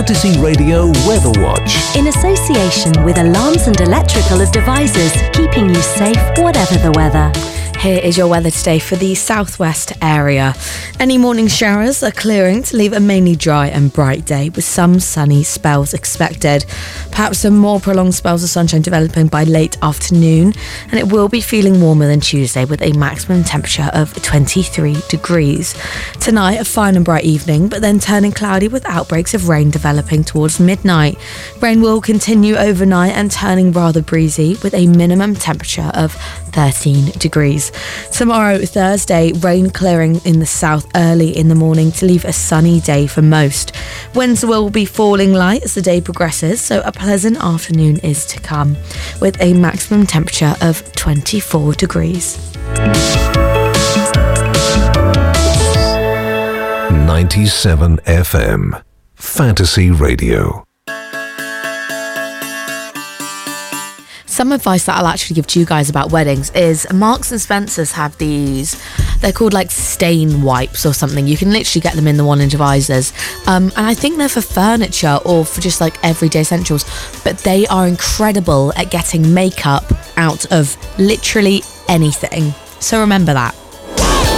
Fantasy Radio Weather Watch. In association with Alarms and Electrical Devices, keeping you safe whatever the weather. Here is your weather today for the southwest area. Any morning showers are clearing to leave a mainly dry and bright day with some sunny spells expected. Perhaps some more prolonged spells of sunshine developing by late afternoon, and it will be feeling warmer than Tuesday with a maximum temperature of 23 degrees. Tonight, a fine and bright evening, but then turning cloudy with outbreaks of rain developing towards midnight. Rain will continue overnight and turning rather breezy with a minimum temperature of 13 degrees. Tomorrow, Thursday, rain clearing in the south early in the morning to leave a sunny day for most. Winds will be falling light as the day progresses, so a pleasant afternoon is to come, with a maximum temperature of 24 degrees. 97 FM. Fantasy Radio. Some advice that I'll actually give to you guys about weddings is Marks and Spencer's have these, they're called like stain wipes or something. You can literally get them in the 1-inch visors. And I think they're for furniture or for just like everyday essentials, but they are incredible at getting makeup out of literally anything. So remember that.